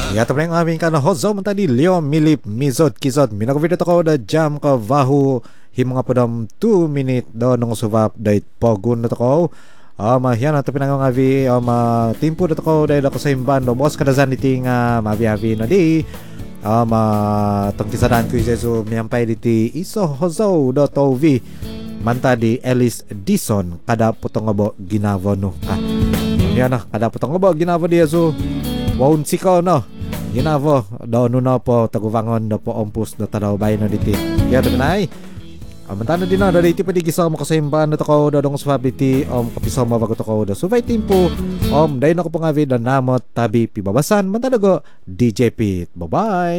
Ya to ang aming kana hozo man tadi Leo Milip Mizot Kizot minago video to ko da jam ka vahu himong podam 2 minute do nung suva update pogun na to ko. Mahyan na to pinangang avi timpo na to ko dahil ako sa imban do boss kada zaniting mavi-avi na di. Tong kisadan ko iso miyampay diti iso hozo do tovi manta di Ellis Dison kada putong abo ginavo no ka. Yan na kada putong abo ginavo di so waun sikaw no ginavo do no po taguvangon do po ompus do tadaw bay no diti. Ya to pinay. Mantana din na dito pa di gisa mo kasimban na to ko dong sa biti kapisaw mo bago to ko do suvay timpo dahil na ko pang avid na namot tabi pibabasan mantana go DJ Pete. Bye bye.